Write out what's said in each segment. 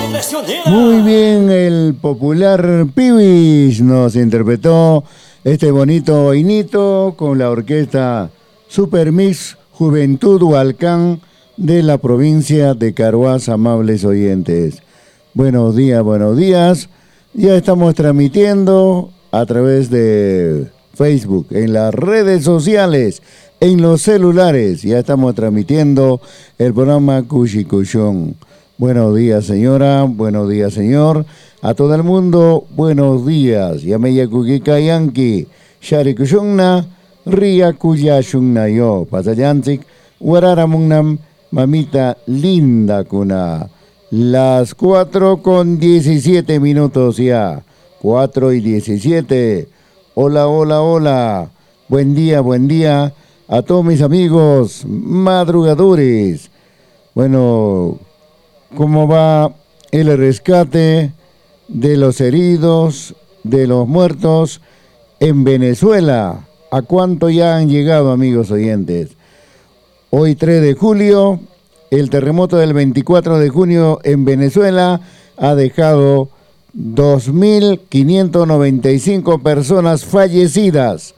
Muy bien, el popular Pibis nos interpretó este bonito hinito con la orquesta Supermix Juventud Hualcán de la provincia de Carhuaz, amables oyentes. Buenos días, buenos días. Ya estamos transmitiendo a través de Facebook, en las redes sociales, en los celulares. Ya estamos transmitiendo el programa Cuchicuchón. Buenos días, señora. Buenos días, señor. A todo el mundo, buenos días. Yameya Kukika Yanki. Shari Kushungna. Ria Kuyashungna yo. Pasayantik. Wararamungnam. Mamita linda kuna. Las 4:17 ya. 4:17. Hola, hola, hola. Buen día a todos mis amigos madrugadores. Bueno, ¿cómo va el rescate de los heridos, de los muertos en Venezuela? ¿A cuánto ya han llegado, amigos oyentes? Hoy 3 de julio, el terremoto del 24 de junio en Venezuela ha dejado 2.595 personas fallecidas.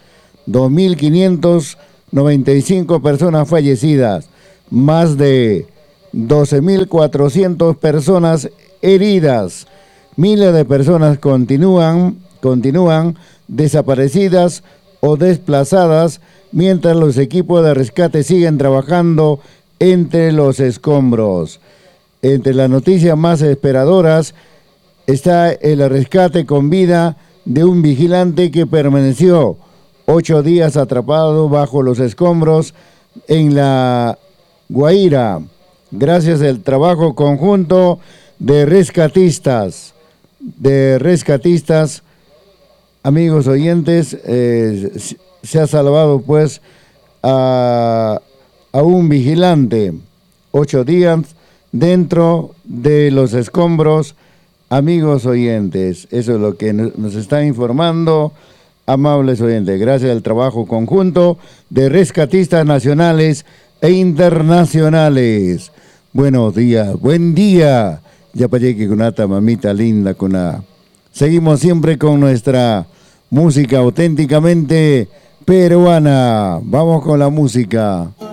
2.595 personas fallecidas. Más de 12.400 personas heridas. Miles de personas continúan desaparecidas o desplazadas, mientras los equipos de rescate siguen trabajando entre los escombros. Entre las noticias más esperadoras está el rescate con vida de un vigilante que permaneció 8 días atrapado bajo los escombros en La Guaira, gracias al trabajo conjunto de rescatistas, amigos oyentes. Se ha salvado pues a un vigilante 8 días dentro de los escombros, amigos oyentes. Eso es lo que nos está informando, amables oyentes, gracias al trabajo conjunto de rescatistas nacionales e internacionales. Buenos días, buen día. Yapayeki kunata, mamita linda kuna. Seguimos siempre con nuestra música auténticamente peruana. Vamos con la música.